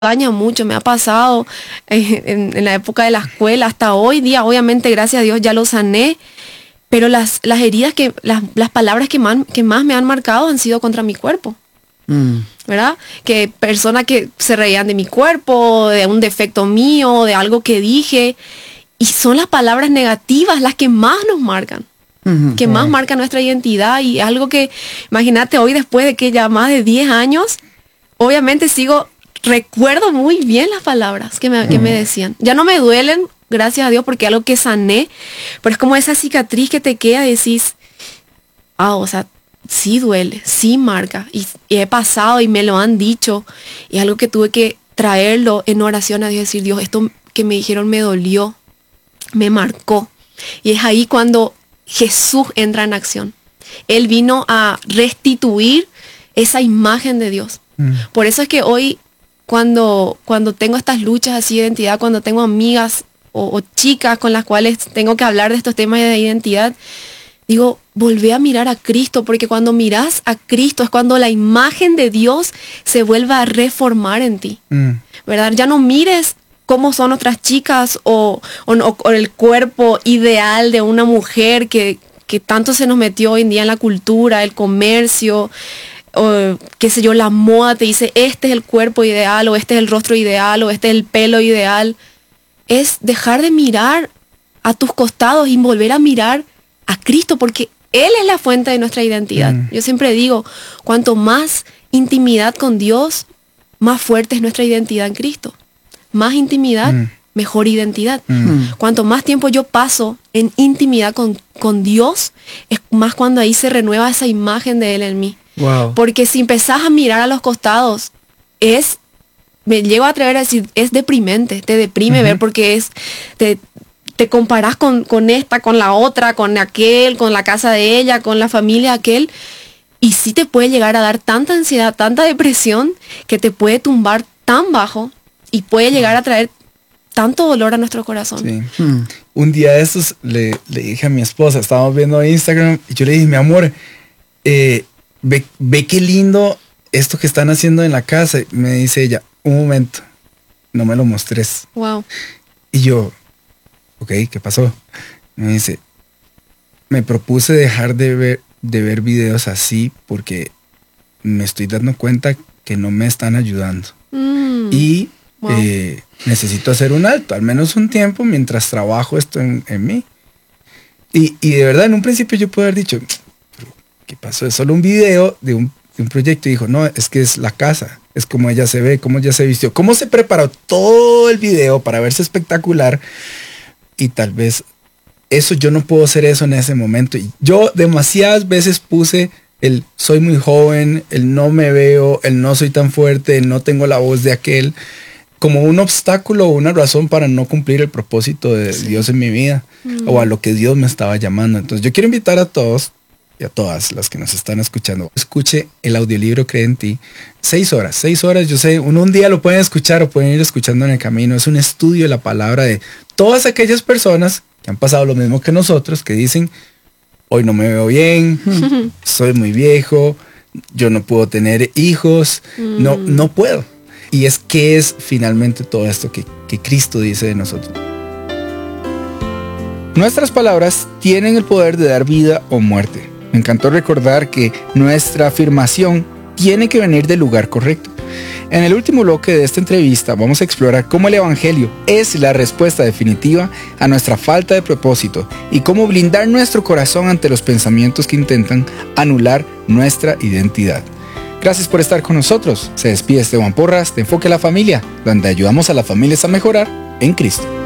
daña mucho, me ha pasado en la época de la escuela, hasta hoy día, obviamente, gracias a Dios ya lo sané, pero las heridas, las palabras que más me han marcado han sido contra mi cuerpo. ¿Verdad? Que personas que se reían de mi cuerpo, de un defecto mío, de algo que dije, y son las palabras negativas las que más nos marcan. Que más marcan nuestra identidad, y algo que, imagínate, hoy después de que ya más de 10 años, obviamente recuerdo muy bien las palabras que me decían. Ya no me duelen, gracias a Dios, porque es algo que sané, pero es como esa cicatriz que te queda y decís, o sea, sí duele, sí marca, y he pasado y me lo han dicho, y algo que tuve que traerlo en oración a Dios, decir, Dios, esto que me dijeron me dolió, me marcó, y es ahí cuando Jesús entra en acción. Él vino a restituir esa imagen de Dios. Por eso es que hoy, cuando tengo estas luchas así de identidad, cuando tengo amigas o chicas con las cuales tengo que hablar de estos temas de identidad, digo, volvé a mirar a Cristo, porque cuando miras a Cristo es cuando la imagen de Dios se vuelve a reformar en ti. ¿Verdad? Ya no mires cómo son otras chicas o el cuerpo ideal de una mujer que tanto se nos metió hoy en día en la cultura, el comercio, o qué sé yo, la moda te dice, este es el cuerpo ideal, o este es el rostro ideal, o este es el pelo ideal. Es dejar de mirar a tus costados y volver a mirar a Cristo, porque Él es la fuente de nuestra identidad. Yo siempre digo, cuanto más intimidad con Dios, más fuerte es nuestra identidad en Cristo. Más intimidad, mejor identidad. Cuanto más tiempo yo paso en intimidad con Dios, es más cuando ahí se renueva esa imagen de Él en mí. Wow. Porque si empezás a mirar a los costados, me llego a atrever a decir, es deprimente, te deprime ver, porque te comparás con esta, con la otra, con aquel, con la casa de ella, con la familia de aquel, y sí te puede llegar a dar tanta ansiedad, tanta depresión, que te puede tumbar tan bajo y puede llegar a traer tanto dolor a nuestro corazón. Sí. Un día de estos le dije a mi esposa, estábamos viendo Instagram, y yo le dije, mi amor, ve qué lindo esto que están haciendo en la casa. Y me dice ella, un momento, no me lo mostres. Wow. Y yo, ok, ¿qué pasó? Me dice, me propuse dejar de ver videos así porque me estoy dando cuenta que no me están ayudando. Y wow, necesito hacer un alto, al menos un tiempo, mientras trabajo esto en mí. Y de verdad, en un principio yo puedo haber dicho, ¿qué pasó? Es solo un video de un proyecto. Y dijo, no, es que es la casa, es como ella se ve, cómo ella se vistió, cómo se preparó todo el video para verse espectacular. Y tal vez yo no puedo hacer eso en ese momento. Y yo demasiadas veces puse el soy muy joven, el no me veo, el no soy tan fuerte, el no tengo la voz de aquel, como un obstáculo o una razón para no cumplir el propósito de Dios en mi vida, o a lo que Dios me estaba llamando. Entonces yo quiero invitar a todos y a todas las que nos están escuchando, escuche el audiolibro Cree en Ti. 6 horas, yo sé, un día lo pueden escuchar o pueden ir escuchando en el camino. Es un estudio de la palabra de todas aquellas personas que han pasado lo mismo que nosotros, que dicen, hoy no me veo bien, soy muy viejo, yo no puedo tener hijos, no puedo. Y ¿qué es finalmente todo esto que Cristo dice de nosotros? Nuestras palabras tienen el poder de dar vida o muerte. Me encantó recordar que nuestra afirmación tiene que venir del lugar correcto. En el último bloque de esta entrevista vamos a explorar cómo el Evangelio es la respuesta definitiva a nuestra falta de propósito y cómo blindar nuestro corazón ante los pensamientos que intentan anular nuestra identidad. Gracias por estar con nosotros. Se despide Esteban Porras de Enfoque a la Familia, donde ayudamos a las familias a mejorar en Cristo.